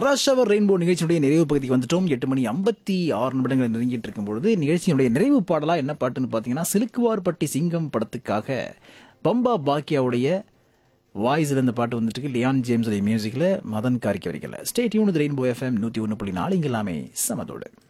Rush அவர் rainbow நிகழ்ச்சியுடைய நிறைவு பகுதிக்கு வந்துட்டோம். 8:56 நெருங்கிட்டு இருக்கும்பொழுது நிகழ்ச்சியினுடைய நிறைவு பாடலா என்ன பாட்டுன்னு பார்த்தீங்கன்னா, சிலுக்குவார்பட்டி சிங்கம் படத்துக்காக பம்பா பாக்கியாவுடைய வாய்ஸ்ல இந்த பாட்டு வந்துட்டு இருக்கு. லியான் ஜேம்ஸ் மியூசிக்ல மதன் கார்கி வரிகள்ல. ஸ்டே டியூன் ரெயின்போ எஃப்எம் 101.4 இங்க எல்லாமே சமதோடு.